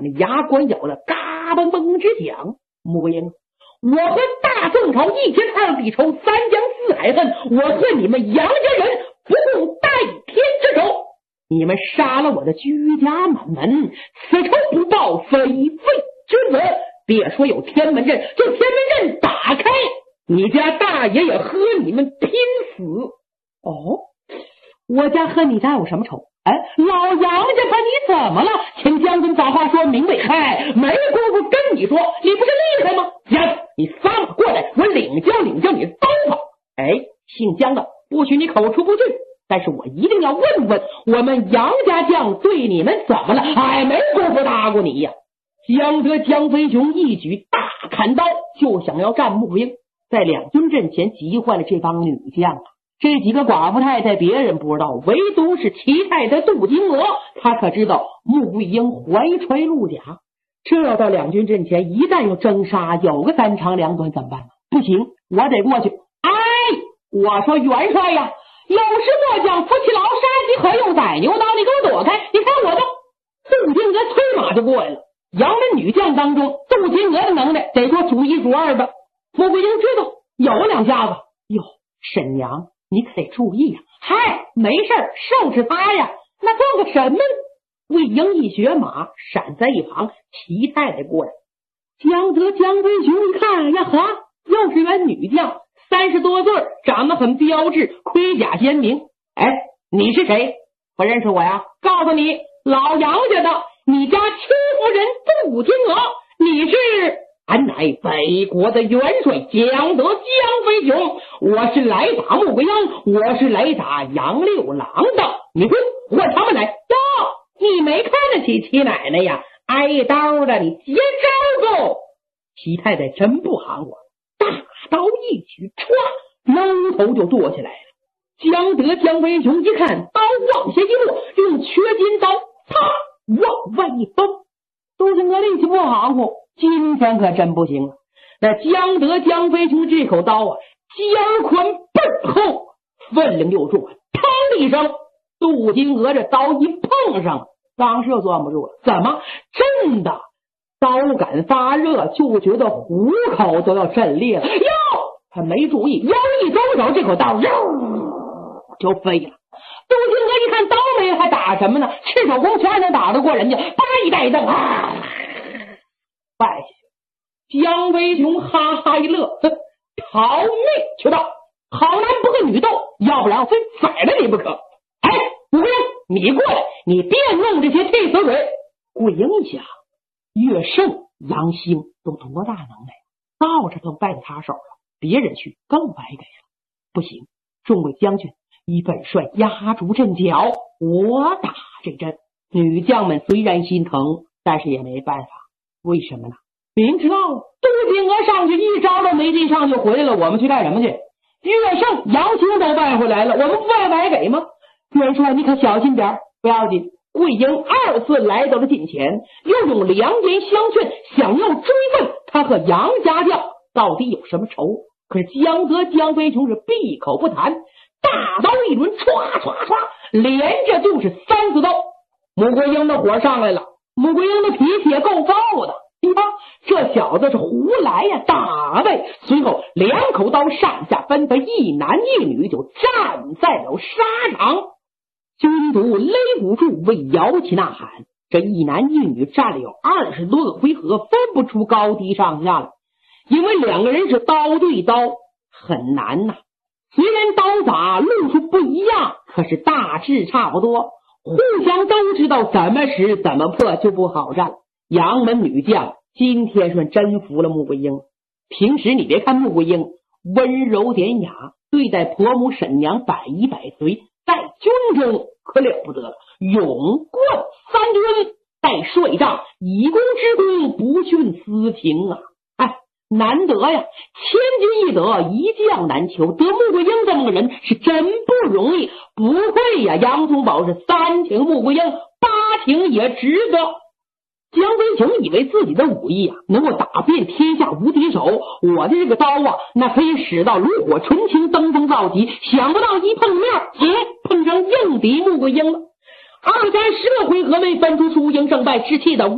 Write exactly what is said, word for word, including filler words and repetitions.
那牙关咬了嘎嘣嘣直响。穆桂英，我和大宋朝一天二地仇，三江四海恨，我和你们杨家人不共戴天之仇。你们杀了我的居家满门，此仇不报，非非之责。别说有天门阵，就天门阵打开，你家大爷也和你们拼死。哦，我家和你家有什么仇？哎，老杨家他你怎么了？请将军把话说明白。哎，没工夫跟你说，你不是厉害吗？杨，你撒马过来，我领教领教你刀法。哎，姓姜的，不许你口出不句，但是我一定要问问，我们杨家将对你们怎么了？哎，没工夫搭过你呀。姜德姜飞雄一举大砍刀，就想要战穆桂英，在两军阵前急坏了这帮女将啊。这几个寡妇太太别人不知道，唯独是齐太太杜金娥，她可知道穆桂英怀揣鹿甲，这要到两军阵前，一旦有争杀，有个三长两短怎么办呢？不行，我得过去。哎，我说元帅呀，有时末将夫妻劳杀鸡，何用宰牛刀？你给我躲开！你看我的杜金娥催马就过来了。杨门女将当中，杜金娥的能耐得说数一数二的。穆桂英知道有两下子，哟，沈娘，你可得注意呀！嗨，没事儿，收拾他呀。那做个什么呢？魏婴一学马，闪在一旁，齐太太过来。姜德姜飞雄一看呀，呵，又是员女将，三十多岁，长得很标致，盔甲鲜明。哎，你是谁？不认识我呀？告诉你，老杨家的，你家戚夫人杜金娥，你是？俺乃北国的元帅姜德姜飞雄，我是来打穆桂英，我是来打杨六郎的。你滚，换他们来。哟，你没看得起齐奶奶呀？挨刀的，你接招够。齐太太真不含糊，大刀一举，歘，扔头就剁起来了。姜德姜飞雄一看，刀往下一落，用缺金刀啪往外一崩。杜金娥力气不含糊，今天可真不行了。那姜德姜飞雄这口刀啊，尖宽倍儿厚，分量又重，砰一声，杜金娥这刀一碰上，当时就攥不住了。怎么？真的，刀杆发热，就觉得虎口都要震裂了。哟，他没注意，腰一周手，这口刀哟就飞了。杜金娥一看刀没了，还打什么呢？赤手空拳能打得过人家？叭一带蹬啊，败下去。姜飞雄哈哈一乐，逃命去吧！好男不和女斗，要不然我非宰了你不可。哎，穆桂英，你过来，你别弄这些替死鬼。桂英想，岳胜、杨兴都多大能耐，到这都败在他手了，别人去更白给了。不行，众位将军，以本帅压住阵脚，我打这阵。女将们虽然心疼，但是也没办法。为什么呢？明知道杜金娥上去一招都没进上就回来了，我们去干什么去？岳胜、杨兴都败回来了，我们不爱白给吗？元帅你可小心点，不要紧。桂英二次来到了近前，又用良言相劝，想要追问他和杨家将到底有什么仇。可是姜德姜飞雄是闭口不谈，大刀一抡，唰唰唰，连着就是三四刀。穆桂英的火上来了，穆桂英的脾气也够暴的。你看这小子是胡来呀，打呗！随后两口刀上下分分，一男一女就站在了沙场。军卒擂鼓助为摇旗呐喊，这一男一女站了有二十多个回合，分不出高低上下了，因为两个人是刀对刀，很难呐、啊。虽然刀法路数不一样，可是大致差不多，互相都知道怎么使怎么破，就不好战。杨门女将今天算真服了穆桂英。平时你别看穆桂英温柔典雅，对待婆母婶娘百依百随，在军中可了不得了，勇冠三军，带帅帐，以公之功，不徇私情啊！哎，难得呀，千金易得，一将难求，得穆桂英这么个人是真不容易。不愧呀，杨宗保是三请穆桂英，八请也值得。姜飞雄以为自己的武艺啊，能够打遍天下无敌手，我的这个刀啊，那可以使到炉火纯青，登峰造极。想不到一碰面，嗯，碰上硬敌穆桂英了。二战十个回合没分出输赢胜败，士气的